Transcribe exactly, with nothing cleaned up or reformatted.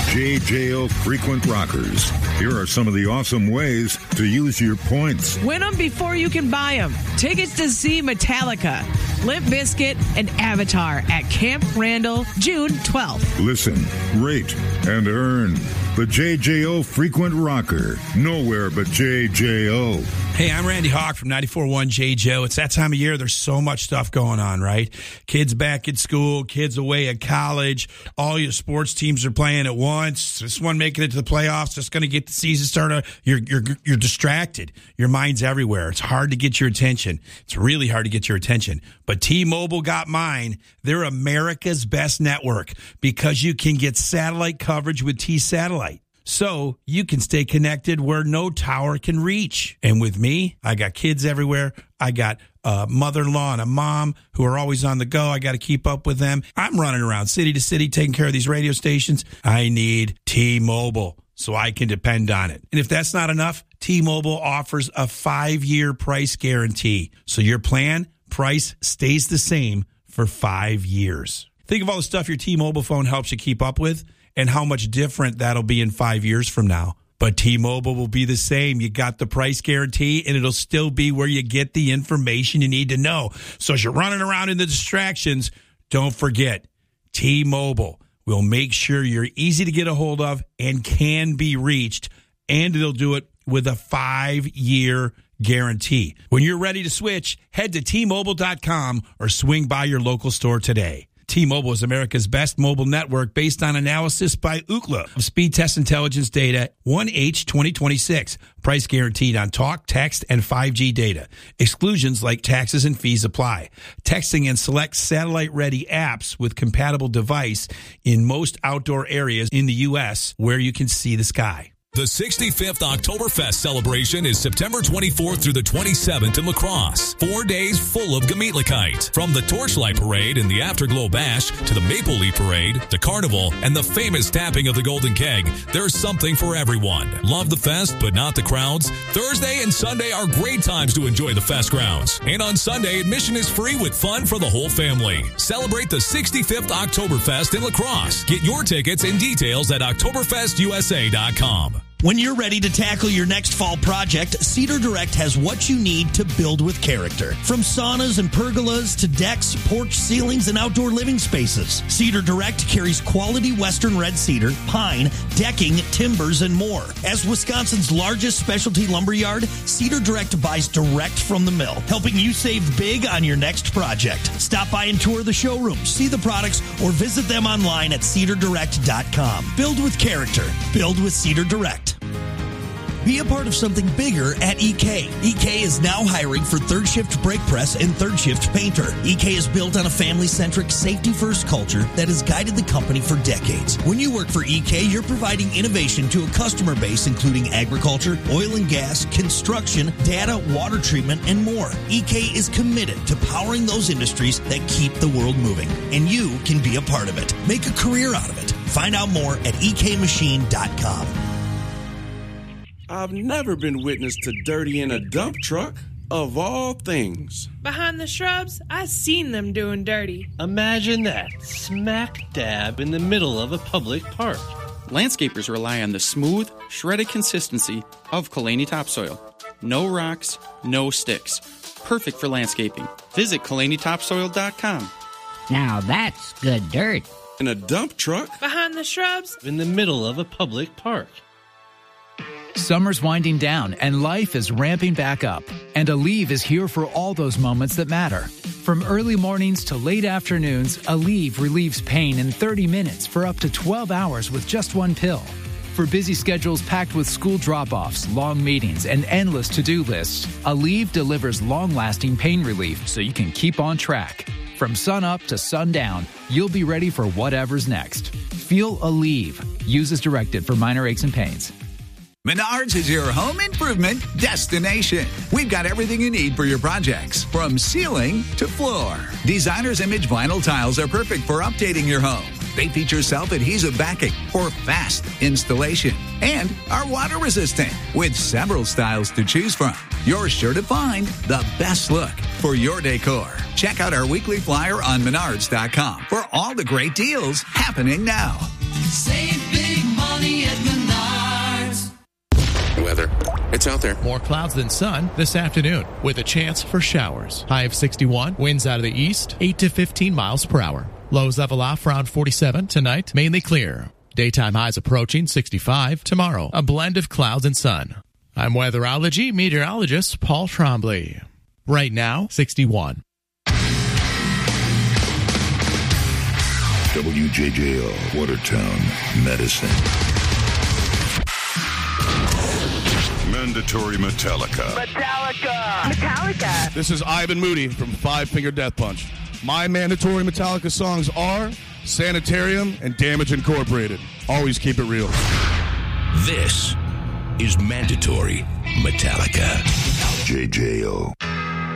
J J O Frequent Rockers. Here are some of the awesome ways to use your points. Win them before you can buy them. Tickets to see Metallica, Limp Bizkit, and Avatar at Camp Randall, June twelfth. Listen, rate, and earn. The J J O Frequent Rocker. Nowhere but J J O. Hey, I'm Randy Hawk from ninety-four point one J J O. It's that time of year. There's so much stuff going on, right? Kids back at school, kids away at college. All your sports teams are playing at once. This one making it to the playoffs. Just going to get the season started. You're you're you're distracted. Your mind's everywhere. It's hard to get your attention. It's really hard to get your attention. But T-Mobile got mine. They're America's best network because you can get satellite coverage with T-Satellite. So you can stay connected where no tower can reach. And with me, I got kids everywhere. I got a mother-in-law and a mom who are always on the go. I got to keep up with them. I'm running around city to city taking care of these radio stations. I need T-Mobile so I can depend on it. And if that's not enough, T-Mobile offers a five-year price guarantee. So your plan, price stays the same for five years. Think of all the stuff your T-Mobile phone helps you keep up with and how much different that'll be in five years from now. But T-Mobile will be the same. You got the price guarantee, and it'll still be where you get the information you need to know. So as you're running around in the distractions, don't forget, T-Mobile will make sure you're easy to get a hold of and can be reached, and it'll do it with a five-year guarantee. When you're ready to switch, head to T Mobile dot com or swing by your local store today. T-Mobile is America's best mobile network based on analysis by Ookla of Speed Test Intelligence data one H twenty twenty-six. Price guaranteed on talk, text, and five G data. Exclusions like taxes and fees apply. Texting and select satellite-ready apps with compatible device in most outdoor areas in the U S where you can see the sky. The sixty-fifth Oktoberfest celebration is September twenty-fourth through the twenty-seventh in La Crosse. Four days full of Gemütlichkeit. From the Torchlight Parade and the Afterglow Bash to the Maple Leaf Parade, the Carnival, and the famous tapping of the Golden Keg, there's something for everyone. Love the fest, but not the crowds? Thursday and Sunday are great times to enjoy the fest grounds. And on Sunday, admission is free with fun for the whole family. Celebrate the sixty-fifth Oktoberfest in La Crosse. Get your tickets and details at Oktoberfest U S A dot com. When you're ready to tackle your next fall project, Cedar Direct has what you need to build with character. From saunas and pergolas to decks, porch ceilings, and outdoor living spaces, Cedar Direct carries quality Western red cedar, pine, decking, timbers, and more. As Wisconsin's largest specialty lumber yard, Cedar Direct buys direct from the mill, helping you save big on your next project. Stop by and tour the showroom, see the products, or visit them online at cedar direct dot com. Build with character. Build with Cedar Direct. Be a part of something bigger at E K. E K is now hiring for third shift brake press and third shift painter. E K is built on a family-centric, safety-first culture that has guided the company for decades. When you work for E K, you're providing innovation to a customer base including agriculture, oil and gas, construction, data, water treatment, and more. E K is committed to powering those industries that keep the world moving, and you can be a part of it. Make a career out of it. Find out more at E K machine dot com. I've never been witness to dirty in a dump truck, of all things. Behind the shrubs, I seen them doing dirty. Imagine that, smack dab in the middle of a public park. Landscapers rely on the smooth, shredded consistency of Kalani topsoil. No rocks, no sticks. Perfect for landscaping. Visit Kalani topsoil dot com. Now that's good dirt. In a dump truck? Behind the shrubs? In the middle of a public park. Summer's winding down and life is ramping back up. And Aleve is here for all those moments that matter. From early mornings to late afternoons, Aleve relieves pain in thirty minutes for up to twelve hours with just one pill. For busy schedules packed with school drop-offs, long meetings, and endless to-do lists, Aleve delivers long-lasting pain relief so you can keep on track. From sun-up to sundown, you'll be ready for whatever's next. Feel Aleve. Use as directed for minor aches and pains. Menards is your home improvement destination. We've got everything you need for your projects, from ceiling to floor. Designer's Image vinyl tiles are perfect for updating your home. They feature self-adhesive backing for fast installation and are water resistant with several styles to choose from. You're sure to find the best look for your decor. Check out our weekly flyer on menards dot com for all the great deals happening now. Save big money. It's out there. More clouds than sun this afternoon with a chance for showers. High of sixty-one, winds out of the east, eight to fifteen miles per hour. Lows level off around forty-seven. Tonight, mainly clear. Daytime highs approaching sixty-five. Tomorrow, a blend of clouds and sun. I'm weatherology meteorologist Paul Trombley. Right now, sixty-one. W J J O, Watertown, Medicine. Mandatory Metallica. Metallica! Metallica! This is Ivan Moody from Five Finger Death Punch. My mandatory Metallica songs are Sanitarium and Damage Incorporated. Always keep it real. This is Mandatory Metallica. J J O.